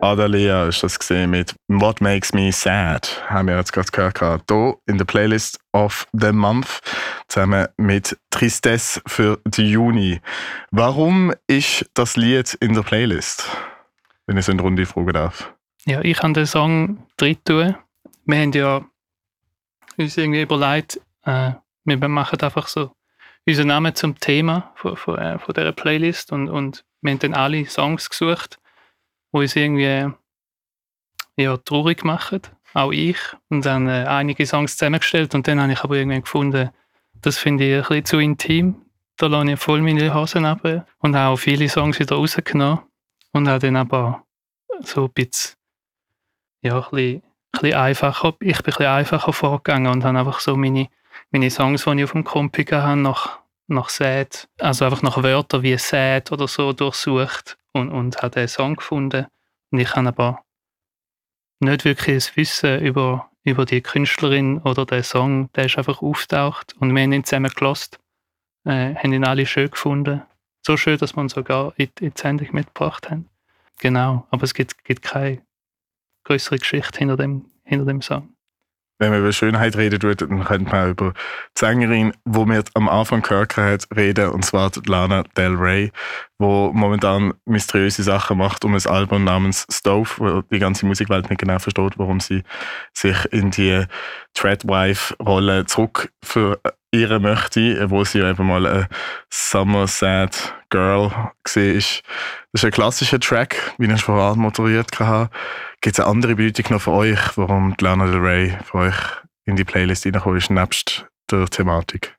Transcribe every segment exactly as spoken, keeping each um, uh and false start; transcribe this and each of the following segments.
Adalia ist das gesehen mit What Makes Me Sad, haben wir jetzt gerade gehört, hier in der Playlist of the Month, zusammen mit Tristesse für den Juni. Warum ist das Lied in der Playlist, wenn ich so eine Runde fragen darf? Ja, ich habe den Song drin tun. Wir haben ja uns irgendwie überlegt, äh, wir machen einfach so unseren Namen zum Thema von, von, äh, von dieser Playlist und, und wir haben dann alle Songs gesucht, die uns irgendwie ja, traurig machen, auch ich, und dann äh, einige Songs zusammengestellt und dann habe ich aber irgendwie gefunden, das finde ich ein bisschen zu intim, da lasse ich voll meine Hosen runter und habe auch viele Songs wieder rausgenommen und habe dann aber so ein bisschen, ja, ein bisschen, ein bisschen einfacher, ich bin ein bisschen einfacher vorgegangen und habe einfach so meine, meine Songs, die ich auf dem Kompi hatte, nach, nach Sad, also einfach nach Wörtern wie Sad oder so durchsucht und, und habe den Song gefunden. Und ich habe aber nicht wirklich ein Wissen über, über die Künstlerin oder den Song, der ist einfach aufgetaucht und wir haben ihn zusammen gehört, äh, haben ihn alle schön gefunden. So schön, dass wir ihn sogar in, in die Sendung mitgebracht haben. Genau, aber es gibt, gibt keine größere Geschichte hinter dem, hinter dem Song. Wenn man über Schönheit reden tut, dann könnte man über die Sängerin, die wir am Anfang gehört haben, reden, und zwar Lana Del Rey, die momentan mysteriöse Sachen macht um ein Album namens Stove, wo die ganze Musikwelt nicht genau versteht, warum sie sich in die Treadwife-Rolle zurück verirren möchte, wo sie eben mal eine Summer Sad Girl war. Das ist ein klassischer Track, wie ich schon vorher moderiert habe. Gibt es eine andere Bedeutung noch für euch, warum Lana Del Rey für euch in die Playlist reingekommen ist, nebst der Thematik?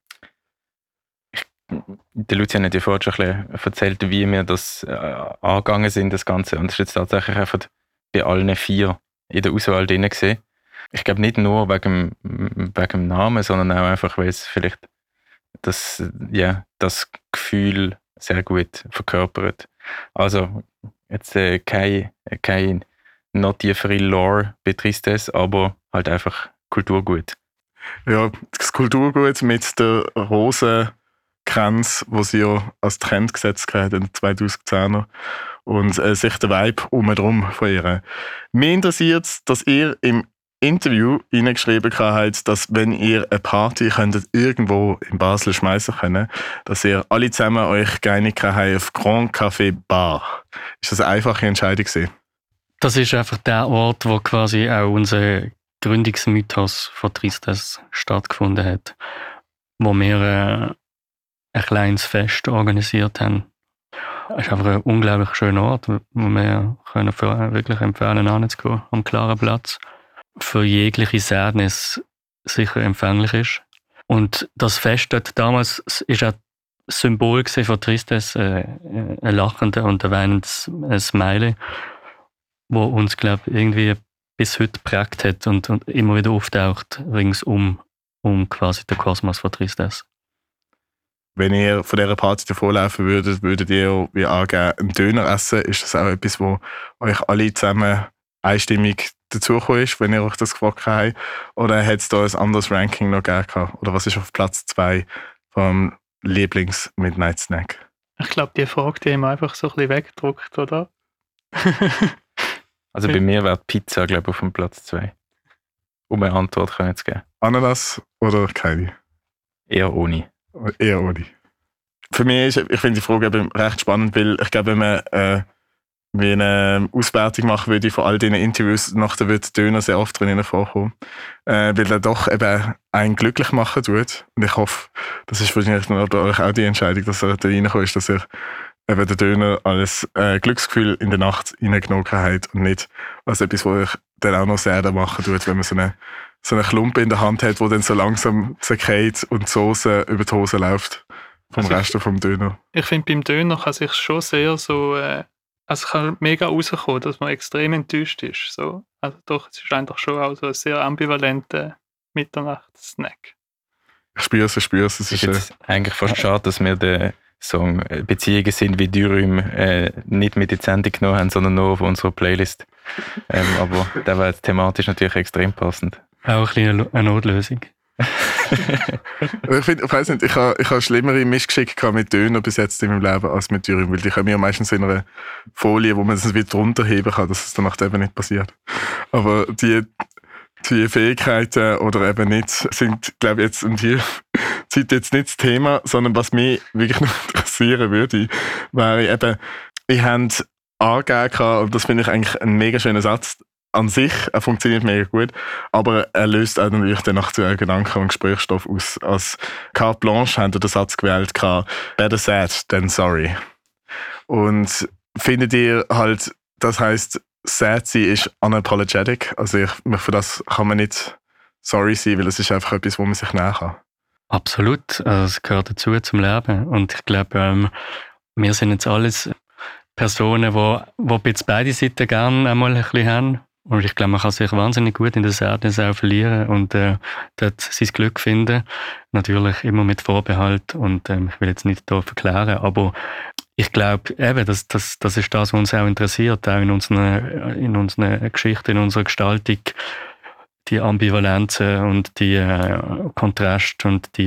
Der Lucian hat ja vorhin schon ein bisschen erzählt, wie wir das äh, angegangen sind, das Ganze. Und das ist jetzt tatsächlich einfach bei allen vier in der Auswahl drin gewesen. Ich glaube nicht nur wegen, wegen dem Namen, sondern auch einfach, weil es vielleicht das, ja, das Gefühl sehr gut verkörpert. Also jetzt äh, kein, kein noch tiefere Lore bei Tristesse, aber halt einfach Kulturgut. Ja, das Kulturgut mit der Rosenkranz, wo sie ja als Trend gesetzt hat in den zweitausendzehner und äh, sich der Vibe umherum von ihr. Mich interessiert es, dass ihr im Interview reingeschrieben habt, dass wenn ihr eine Party könntet irgendwo in Basel schmeißen könnt, dass ihr alle zusammen euch geeinigt habt auf Grand Café Bar. Ist das eine einfache Entscheidung gewesen? Das ist einfach der Ort, wo quasi auch unser Gründungsmythos von Tristesse stattgefunden hat, wo wir äh, ein kleines Fest organisiert haben. Es ist einfach ein unglaublich schöner Ort, wo wir können für, wirklich empfehlen, hinzugehen, am klaren Platz. Für jegliche Sadness sicher empfänglich ist. Und das Fest dort damals ist auch Symbol von Tristesse, äh, ein lachender und ein weinendes Smiley, wo uns, glaube ich, irgendwie bis heute geprägt hat und, und immer wieder auftaucht ringsum um quasi den Kosmos von Tristesse. Wenn ihr von dieser Party davonlaufen würdet, würdet ihr wie angeben, einen Döner essen. Ist das auch etwas, wo euch alle zusammen einstimmig dazugekommen ist, wenn ihr euch das gefragt habt? Oder hat es da ein anderes Ranking noch gegeben? Oder was ist auf Platz zwei vom Lieblings-Midnight-Snack? Ich glaube, die Frage, die haben wir einfach so ein bisschen weggedruckt, oder? Also bei mir wäre die Pizza, glaube ich, auf dem Platz zwei. Um eine Antwort können zu geben. Ananas oder keine? Eher ohne. Eher ohne. Für mich ist, ich finde die Frage eben recht spannend, weil ich glaube, wenn man äh, wie eine Auswertung machen würde von all diesen Interviews, nachher wird Döner sehr oft drin vorkommen, äh, weil er doch eben einen glücklich machen tut. Und ich hoffe, das ist wahrscheinlich bei euch auch die Entscheidung, dass er da reinkommt, ist, dass er eben den Döner als äh, Glücksgefühl in der Nacht reingenommen hat und nicht als etwas, was euch dann auch noch sehr machen tut, wenn man so eine, so eine Klumpe in der Hand hat, die dann so langsam zerkehrt und die Soße über die Hose läuft vom also Rest vom Döner. Ich finde, beim Döner kann sich schon sehr so... Äh Also es kann mega rauskommen, dass man extrem enttäuscht ist. So. Also doch, es ist eigentlich schon auch so ein sehr ambivalenter Mitternachts-Snack. Ich spüre es, ich spüre es. Es ist jetzt äh, eigentlich fast schade, dass wir den Song Beziehungen sind wie Dürüm äh, nicht mit in die Sendung genommen haben, sondern nur auf unserer Playlist. Ähm, aber der war jetzt thematisch natürlich extrem passend. Auch ein bisschen eine Notlösung. ich find, ich weiss nicht, ich habe ich ha schlimmere Mischgeschicke gehabt mit Döner bis jetzt in meinem Leben als mit Dürüm, weil die kommen ja meistens in einer Folie, wo man es wieder drunter heben kann, dass es danach eben nicht passiert. Aber die, die Fähigkeiten oder eben nicht sind, glaube ich, jetzt in dieser Zeit jetzt nicht das Thema, sondern was mich wirklich noch interessieren würde, wäre eben, ich habe angegeben, und das finde ich eigentlich ein mega schöner Satz, an sich, er funktioniert mega gut, aber er löst auch natürlich den aktuellen Gedanken und Gesprächsstoff aus. Als Carte Blanche haben wir den Satz gewählt, better sad than sorry. Und findet ihr halt, das heisst, sad sein ist unapologetic, also ich, für das kann man nicht sorry sein, weil es ist einfach etwas, wo man sich näher kann. Absolut, also es gehört dazu zum Leben und ich glaube, ähm, wir sind jetzt alles Personen, die, die jetzt beide Seiten gerne einmal ein bisschen haben. Und ich glaube, man kann sich wahnsinnig gut in der Sadness auch verlieren und äh, dort sein Glück finden. Natürlich immer mit Vorbehalt und ähm, ich will jetzt nicht da verklären, aber ich glaube eben, das, das, das ist das, was uns auch interessiert, auch in unseren, in unseren Geschichten, in unserer Gestaltung, die Ambivalenzen und die äh, Kontraste und die